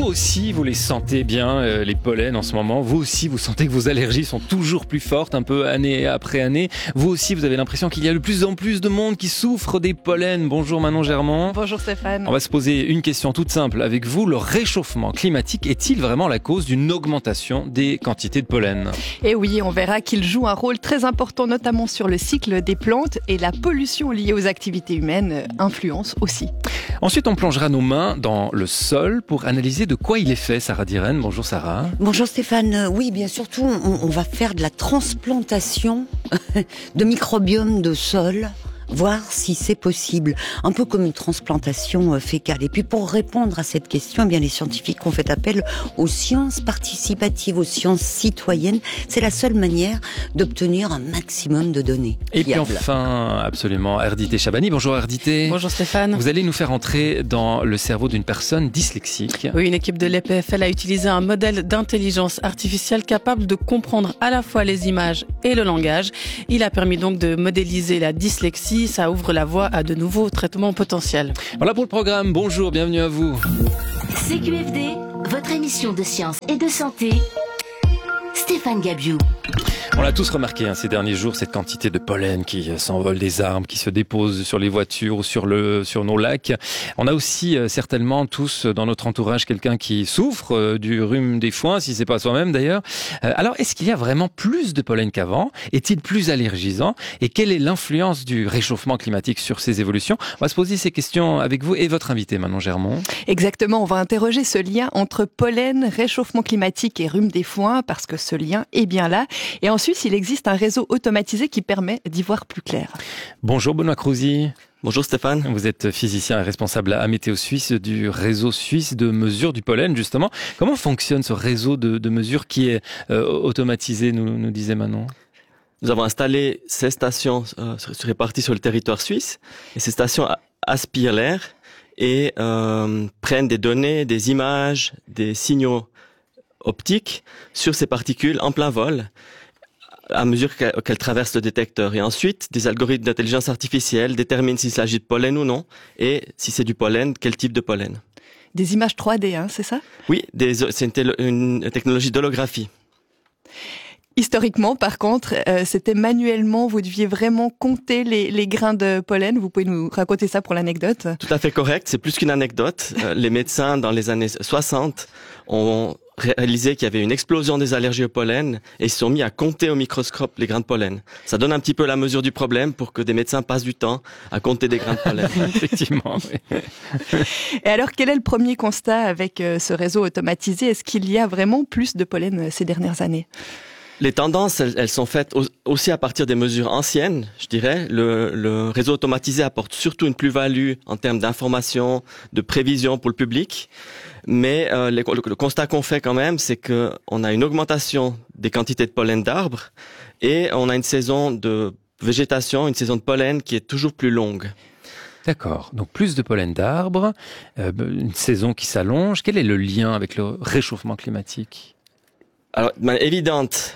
aussi, vous les sentez bien, les pollens en ce moment. Vous aussi, vous sentez que vos allergies sont toujours plus fortes, un peu année après année. Vous aussi, vous avez l'impression qu'il y a de plus en plus de monde qui souffre des pollens. Bonjour Manon Germont. Bonjour Stéphane. On va se poser une question toute simple avec vous. Le réchauffement climatique est-il vraiment la cause d'une augmentation des quantités de pollen ? Et oui, on verra qu'il joue un rôle très important, notamment sur le cycle des plantes, et la pollution liée aux activités humaines influence aussi. Ensuite, on plongera nos mains dans le sol pour analyser de quoi il est fait. Sarah Diren, bonjour Sarah. Bonjour Stéphane. Oui, bien surtout, on va faire de la transplantation de microbiome de sol, voir si c'est possible, un peu comme une transplantation fécale. Et puis pour répondre à cette question, eh bien les scientifiques ont fait appel aux sciences participatives, aux sciences citoyennes. C'est la seule manière d'obtenir un maximum de données. Et fiables. puis enfin, absolument, Erdité Chabani. Bonjour Erdité. Bonjour Stéphane. Vous allez nous faire entrer dans le cerveau d'une personne dyslexique. Oui, une équipe de l'EPFL a utilisé un modèle d'intelligence artificielle capable de comprendre à la fois les images et le langage. Il a permis donc de modéliser la dyslexie. Ça ouvre la voie à de nouveaux traitements potentiels. Voilà pour le programme. Bonjour, bienvenue à vous. CQFD, votre émission de science et de santé. Stéphane Gabiou. On l'a tous remarqué ces derniers jours, cette quantité de pollen qui s'envole des arbres, qui se dépose sur les voitures ou sur nos lacs. On a aussi certainement tous dans notre entourage quelqu'un qui souffre du rhume des foins, si c'est pas soi-même d'ailleurs. Alors, est-ce qu'il y a vraiment plus de pollen qu'avant ? Est-il plus allergisant ? Et quelle est l'influence du réchauffement climatique sur ces évolutions ? On va se poser ces questions avec vous et votre invité, Manon Germont. Exactement, on va interroger ce lien entre pollen, réchauffement climatique et rhume des foins, parce que ce lien est bien là. Et en Suisse, il existe un réseau automatisé qui permet d'y voir plus clair. Bonjour Benoît Crouzy. Bonjour Stéphane. Vous êtes physicien et responsable à Météo Suisse du réseau suisse de mesure du pollen, justement. Comment fonctionne ce réseau de mesure qui est automatisé, nous disait Manon ? Nous avons installé 16 stations réparties sur le territoire suisse. Et ces stations aspirent l'air et prennent des données, des images, des signaux optiques sur ces particules en plein vol à mesure qu'elles traversent le détecteur. Et ensuite, des algorithmes d'intelligence artificielle déterminent s'il s'agit de pollen ou non, et si c'est du pollen, quel type de pollen. Des images 3D, c'est ça ? Oui, c'est une technologie d'holographie. Historiquement, par contre, c'était manuellement, vous deviez vraiment compter les grains de pollen. Vous pouvez nous raconter ça pour l'anecdote ? Tout à fait correct, c'est plus qu'une anecdote. Les médecins, dans les années 60, ont réalisé qu'il y avait une explosion des allergies au pollen et ils se sont mis à compter au microscope les grains de pollen. Ça donne un petit peu la mesure du problème pour que des médecins passent du temps à compter des grains de pollen. Effectivement, oui. Et alors, quel est le premier constat avec ce réseau automatisé ? Est-ce qu'il y a vraiment plus de pollen ces dernières années ? Les tendances, elles sont faites aussi à partir des mesures anciennes, je dirais. Le réseau automatisé apporte surtout une plus-value en termes d'information, de prévision pour le public. Mais le constat qu'on fait quand même, c'est que on a une augmentation des quantités de pollen d'arbres et on a une saison de végétation, une saison de pollen qui est toujours plus longue. D'accord. Donc plus de pollen d'arbres, une saison qui s'allonge. Quel est le lien avec le réchauffement climatique ? Alors, évidente,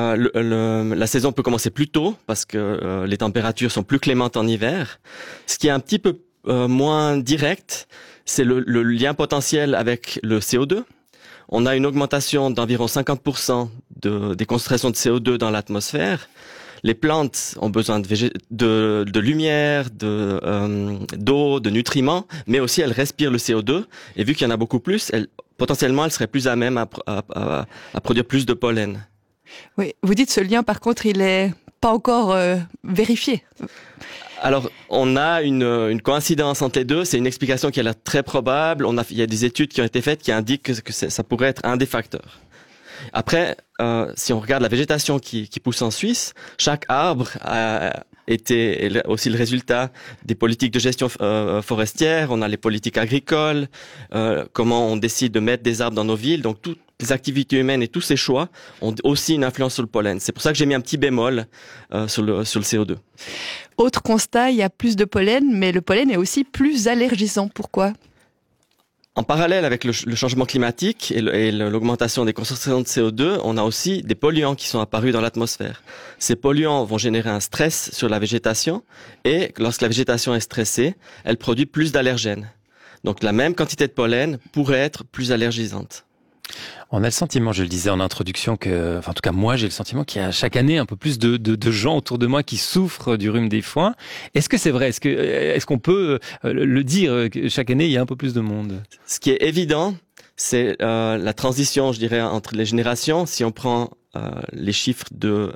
la saison peut commencer plus tôt parce que les températures sont plus clémentes en hiver. Ce qui est un petit peu moins direct, c'est le lien potentiel avec le CO2. On a une augmentation d'environ 50% des concentrations de CO2 dans l'atmosphère. Les plantes ont besoin de lumière, d'eau, de nutriments, mais aussi elles respirent le CO2. Et vu qu'il y en a beaucoup plus, potentiellement, elles seraient plus à même à produire plus de pollen. Oui, vous dites ce lien, par contre, il est pas encore vérifié. Alors, on a une coïncidence entre les deux. C'est une explication qui a l'air très probable. Il y a des études qui ont été faites qui indiquent que ça pourrait être un des facteurs. Après, si on regarde la végétation qui pousse en Suisse, chaque arbre a été aussi le résultat des politiques de gestion forestière. On a les politiques agricoles, comment on décide de mettre des arbres dans nos villes. Donc, toutes les activités humaines et tous ces choix ont aussi une influence sur le pollen. C'est pour ça que j'ai mis un petit bémol sur le CO2. Autre constat, il y a plus de pollen, mais le pollen est aussi plus allergisant. Pourquoi ? En parallèle avec le changement climatique et l'augmentation des concentrations de CO2, on a aussi des polluants qui sont apparus dans l'atmosphère. Ces polluants vont générer un stress sur la végétation et lorsque la végétation est stressée, elle produit plus d'allergènes. Donc la même quantité de pollen pourrait être plus allergisante. On a le sentiment, je le disais en introduction, en tout cas moi j'ai le sentiment qu'il y a chaque année un peu plus de gens autour de moi qui souffrent du rhume des foins. Est-ce que c'est vrai? Est-ce qu'on peut le dire que chaque année il y a un peu plus de monde? Ce qui est évident, c'est la transition, je dirais, entre les générations. Si on prend les chiffres de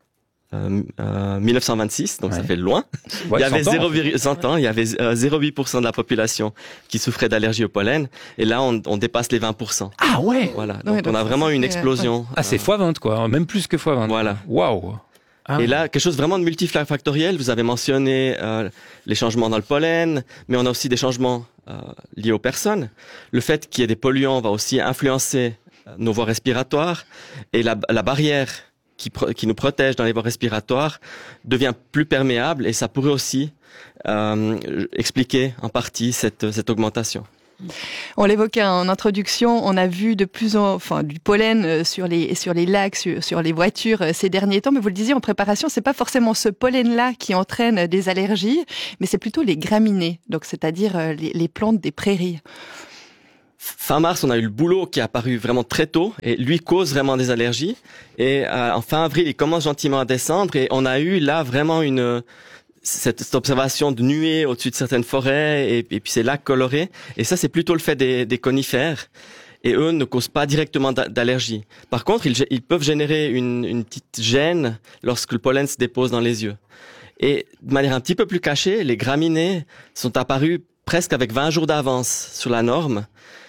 1926, donc ça fait loin. Ouais, il y avait 100 ans, il y avait 0,8% de la population qui souffrait d'allergie au pollen, et là on dépasse les 20%. Ah ouais. Voilà, donc on a vraiment une explosion. Ah, c'est x20 quoi, même plus que x20. Voilà. Waouh. Ah. Et là, quelque chose vraiment de multifactoriel. Vous avez mentionné les changements dans le pollen, mais on a aussi des changements liés aux personnes. Le fait qu'il y ait des polluants va aussi influencer nos voies respiratoires, et la barrière qui nous protège dans les voies respiratoires devient plus perméable, et ça pourrait aussi expliquer en partie cette augmentation. On l'évoquait en introduction, on a vu du pollen sur les lacs, sur les voitures ces derniers temps, mais vous le disiez en préparation, c'est pas forcément ce pollen-là qui entraîne des allergies, mais c'est plutôt les graminées, donc c'est-à-dire les plantes des prairies. Fin mars, on a eu le bouleau qui est apparu vraiment très tôt, et lui cause vraiment des allergies. Et en fin avril, il commence gentiment à descendre, et on a eu là vraiment cette observation de nuées au-dessus de certaines forêts, et puis ces lacs colorés. Et ça, c'est plutôt le fait des conifères. Et eux ne causent pas directement d'allergie. Par contre, ils peuvent générer une petite gêne lorsque le pollen se dépose dans les yeux. Et de manière un petit peu plus cachée, les graminées sont apparues presque avec 20 jours d'avance sur la norme.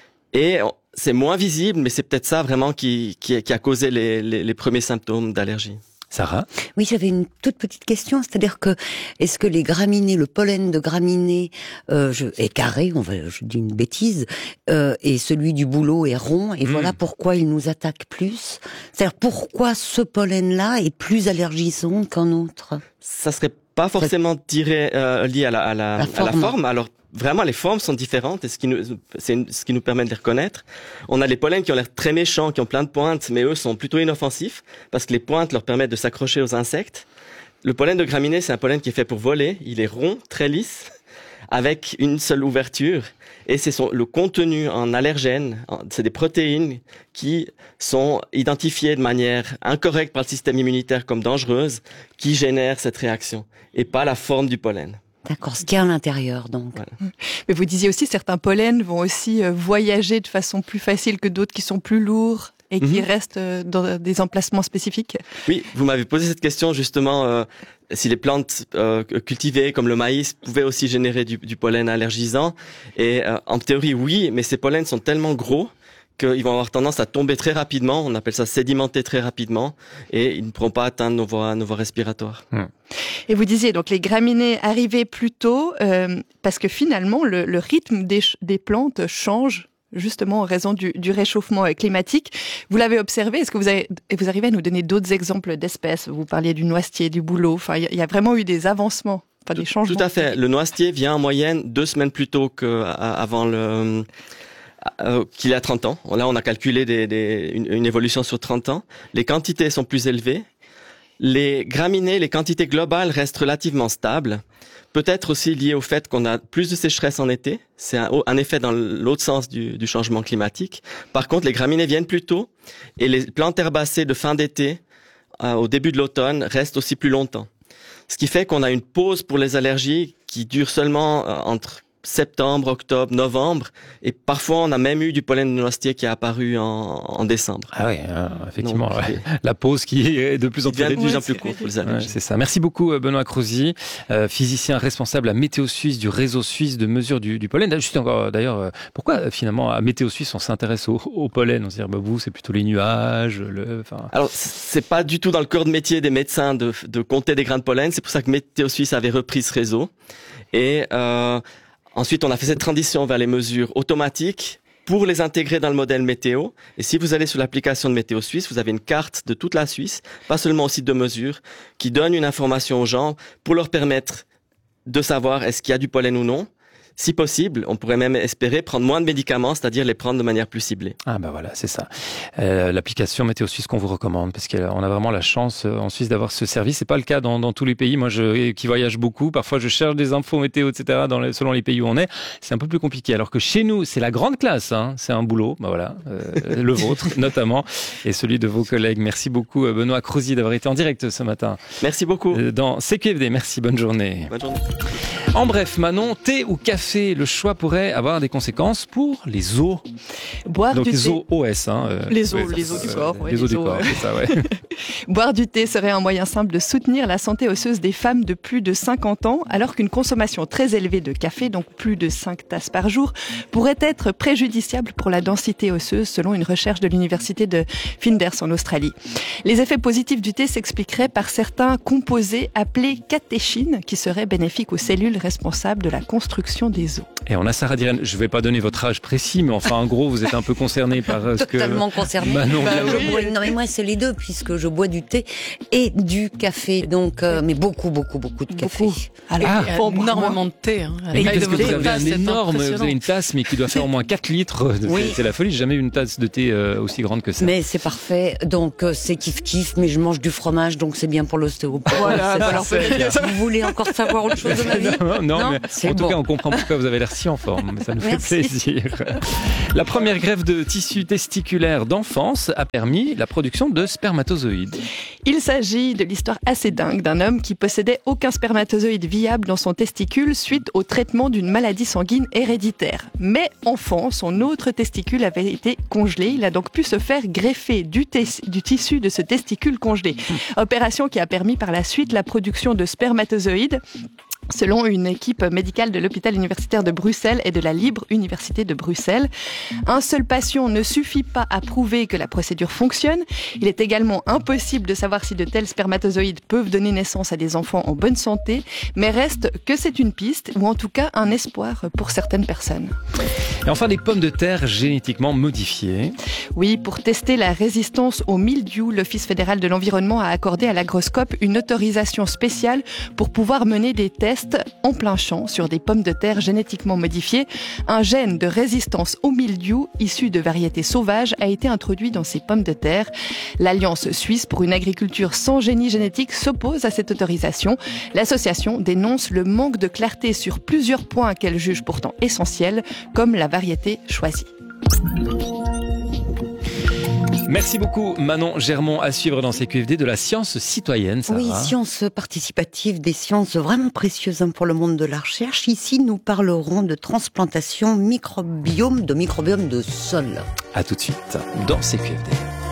Et c'est moins visible, mais c'est peut-être ça vraiment qui a causé les premiers symptômes d'allergie. Sarah? Oui, j'avais une toute petite question, c'est-à-dire que est-ce que les graminées, le pollen de graminées est carré, je dis une bêtise, et celui du bouleau est rond, et voilà pourquoi il nous attaque plus. C'est-à-dire pourquoi ce pollen-là est plus allergisant qu'un autre? Ça serait pas forcément lié à la forme. Alors vraiment, les formes sont différentes, et c'est ce qui nous permet de les reconnaître. On a les pollens qui ont l'air très méchants, qui ont plein de pointes, mais eux sont plutôt inoffensifs, parce que les pointes leur permettent de s'accrocher aux insectes. Le pollen de graminée, c'est un pollen qui est fait pour voler. Il est rond, très lisse, avec une seule ouverture. Et c'est le contenu en allergènes, c'est des protéines qui sont identifiées de manière incorrecte par le système immunitaire comme dangereuses, qui génèrent cette réaction, et pas la forme du pollen. D'accord, ce qu'il y a à l'intérieur, donc. Voilà. Mais vous disiez aussi, certains pollens vont aussi voyager de façon plus facile que d'autres qui sont plus lourds et qui restent dans des emplacements spécifiques. Oui, vous m'avez posé cette question justement, si les plantes cultivées comme le maïs pouvaient aussi générer du pollen allergisant. Et en théorie, oui, mais ces pollens sont tellement gros qu'ils vont avoir tendance à tomber très rapidement, on appelle ça sédimenter très rapidement, et ils ne pourront pas atteindre nos voies respiratoires. Et vous disiez donc les graminées arrivaient plus tôt, parce que finalement le rythme des plantes change justement en raison du réchauffement climatique. Vous l'avez observé, est-ce que vous arrivez à nous donner d'autres exemples d'espèces? Vous parliez du noisetier, du bouleau, enfin il y a vraiment eu des avancements. Enfin, des changements. Tout à fait. Le noisetier vient en moyenne 2 semaines plus tôt qu'avant qu'il y a 30 ans. Là, on a calculé une évolution sur 30 ans. Les quantités sont plus élevées. Les graminées, les quantités globales restent relativement stables. Peut-être aussi lié au fait qu'on a plus de sécheresse en été. C'est un effet dans l'autre sens du changement climatique. Par contre, les graminées viennent plus tôt, et les plantes herbacées de fin d'été, au début de l'automne, restent aussi plus longtemps. Ce qui fait qu'on a une pause pour les allergies qui dure seulement entre septembre, octobre, novembre, et parfois on a même eu du pollen de noisetier qui est apparu en décembre. Ah oui, effectivement, la pause qui est de plus en plus courte pour les allergies. C'est ça. Merci beaucoup Benoît Crozy, physicien responsable à Météo Suisse, du réseau suisse de mesure du pollen. Juste encore, d'ailleurs, pourquoi finalement à Météo Suisse on s'intéresse au pollen? On se dit, vous, c'est plutôt les nuages, Alors, c'est pas du tout dans le cœur de métier des médecins de compter des grains de pollen. C'est pour ça que Météo Suisse avait repris ce réseau. Et ensuite, on a fait cette transition vers les mesures automatiques pour les intégrer dans le modèle météo. Et si vous allez sur l'application de Météo Suisse, vous avez une carte de toute la Suisse, pas seulement au site de mesure, qui donne une information aux gens pour leur permettre de savoir est-ce qu'il y a du pollen ou non. si possible, on pourrait même espérer prendre moins de médicaments, c'est-à-dire les prendre de manière plus ciblée. Ah bah voilà, c'est ça. L'application Météo Suisse qu'on vous recommande, parce qu'on a vraiment la chance en Suisse d'avoir ce service. C'est pas le cas dans tous les pays. Moi, qui voyage beaucoup, parfois je cherche des infos météo, etc. Selon les pays où on est, c'est un peu plus compliqué. Alors que chez nous, c'est la grande classe. Hein. C'est un boulot, bah voilà, le vôtre notamment, et celui de vos collègues. Merci beaucoup Benoît Crozy d'avoir été en direct ce matin. Merci beaucoup. Dans CQFD. Merci, bonne journée. Bonne journée. En bref, Manon, thé ou café, le choix pourrait avoir des conséquences pour les os. Boire Donc du les thé. os OS. Hein, les os du corps. Ouais, les os du corps, c'est ça, ouais. Boire du thé serait un moyen simple de soutenir la santé osseuse des femmes de plus de 50 ans, alors qu'une consommation très élevée de café, donc plus de 5 tasses par jour, pourrait être préjudiciable pour la densité osseuse, selon une recherche de l'université de Flinders en Australie. Les effets positifs du thé s'expliqueraient par certains composés appelés catéchines, qui seraient bénéfiques aux cellules responsables de la construction des os. Et on a Sarah Dirène, je ne vais pas donner votre âge précis, mais enfin en gros vous êtes un peu concerné par ce que... Totalement concerné. Manon Non mais moi c'est les deux, puisque je bois du thé et du café, donc mais beaucoup de café. Alors, énormément de thé. Hein. Oui, parce que vous avez tasse, c'est vous impressionnant. avez une tasse, mais qui doit faire au moins 4 litres. Oui. C'est la folie, j'ai jamais eu une tasse de thé aussi grande que ça. Mais c'est parfait, donc c'est kiff, mais je mange du fromage, donc c'est bien pour l'ostéopathe. Voilà, alors, Vous voulez encore savoir autre chose de ma vie? Non, mais c'est en tout bon. cas, on comprend pourquoi vous avez l'air si en forme. Ça nous fait Merci. plaisir. La première greffe de tissu testiculaire d'enfance a permis la production de spermatozoïdes. Il s'agit de l'histoire assez dingue d'un homme qui possédait aucun spermatozoïde viable dans son testicule suite au traitement d'une maladie sanguine héréditaire. Mais enfant, son autre testicule avait été congelé. Il a donc pu se faire greffer du tissu de ce testicule congelé. Opération qui a permis par la suite la production de spermatozoïdes, selon une équipe médicale de l'hôpital universitaire de Bruxelles et de la Libre Université de Bruxelles. Un seul patient ne suffit pas à prouver que la procédure fonctionne. Il est également impossible de savoir si de tels spermatozoïdes peuvent donner naissance à des enfants en bonne santé, mais reste que c'est une piste, ou en tout cas un espoir pour certaines personnes. Et enfin, des pommes de terre génétiquement modifiées. Oui, pour tester la résistance au mildiou, l'Office fédéral de l'environnement a accordé à l'agroscope une autorisation spéciale pour pouvoir mener des tests en plein champ sur des pommes de terre génétiquement modifiées. Un gène de résistance au mildiou issu de variétés sauvages a été introduit dans ces pommes de terre. L'Alliance suisse pour une agriculture sans génie génétique s'oppose à cette autorisation. L'association dénonce le manque de clarté sur plusieurs points qu'elle juge pourtant essentiels, comme la variété choisie. Merci beaucoup Manon Germont, à suivre dans CQFD de la science citoyenne, Sarah. Oui, science participative, des sciences vraiment précieuses pour le monde de la recherche. Ici, nous parlerons de transplantation microbiome de sol. À tout de suite dans CQFD.